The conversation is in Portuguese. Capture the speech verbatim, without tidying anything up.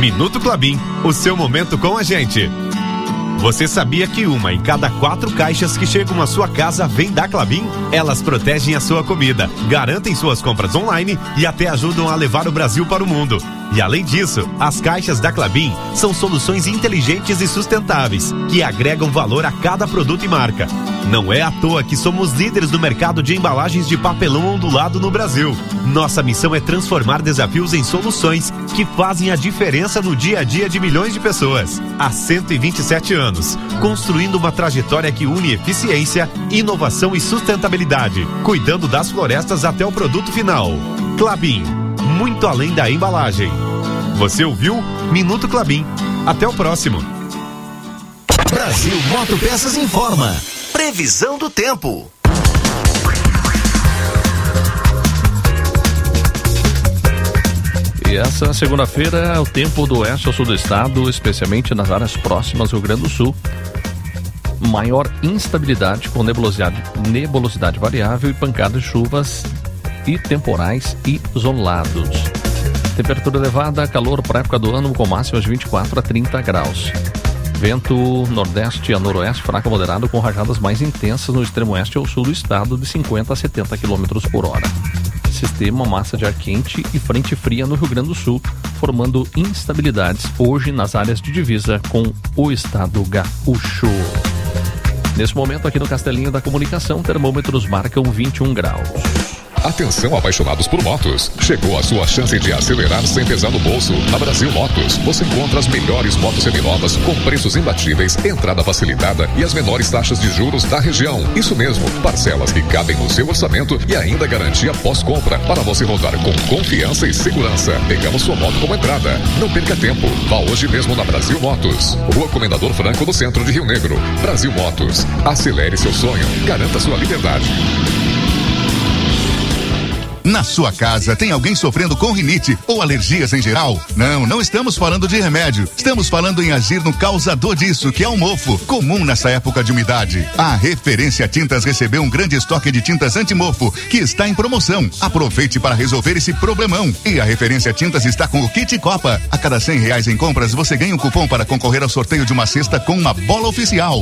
Minuto Klabin, o seu momento com a gente. Você sabia que uma em cada quatro caixas que chegam à sua casa vem da Klabin? Elas protegem a sua comida, garantem suas compras online e até ajudam a levar o Brasil para o mundo. E além disso, as caixas da Klabin são soluções inteligentes e sustentáveis, que agregam valor a cada produto e marca. Não é à toa que somos líderes no mercado de embalagens de papelão ondulado no Brasil. Nossa missão é transformar desafios em soluções que fazem a diferença no dia a dia de milhões de pessoas. Há cento e vinte e sete anos, construindo uma trajetória que une eficiência, inovação e sustentabilidade, cuidando das florestas até o produto final. Klabin, muito além da embalagem. Você ouviu? Minuto Klabin. Até o próximo. Brasil Motopeças informa. Previsão do tempo. E essa segunda-feira, o tempo do oeste ao sul do estado, especialmente nas áreas próximas do Rio Grande do Sul. Maior instabilidade com nebulosidade, nebulosidade variável e pancadas de chuvas e temporais isolados. Temperatura elevada, calor para a época do ano com máximas de vinte e quatro a trinta graus. Vento nordeste a noroeste fraco a moderado com rajadas mais intensas no extremo oeste ao sul do estado de cinquenta a setenta quilômetros por hora. Sistema massa de ar quente e frente fria no Rio Grande do Sul, formando instabilidades hoje nas áreas de divisa com o estado gaúcho. Nesse momento aqui no Castelinho da Comunicação, termômetros marcam vinte e um graus. Atenção, apaixonados por motos. Chegou a sua chance de acelerar sem pesar no bolso. Na Brasil Motos, você encontra as melhores motos seminovas com preços imbatíveis, entrada facilitada e as menores taxas de juros da região. Isso mesmo, parcelas que cabem no seu orçamento e ainda garantia pós-compra para você rodar com confiança e segurança. Pegamos sua moto como entrada. Não perca tempo. Vá hoje mesmo na Brasil Motos. Rua Comendador Franco, no centro de Rio Negro. Brasil Motos. Acelere seu sonho. Garanta sua liberdade. Na sua casa tem alguém sofrendo com rinite ou alergias em geral? Não, não estamos falando de remédio. Estamos falando em agir no causador disso, que é o mofo, comum nessa época de umidade. A Referência Tintas recebeu um grande estoque de tintas anti-mofo, que está em promoção. Aproveite para resolver esse problemão. E a Referência Tintas está com o Kit Copa. A cada cem reais em compras, você ganha um cupom para concorrer ao sorteio de uma cesta com uma bola oficial.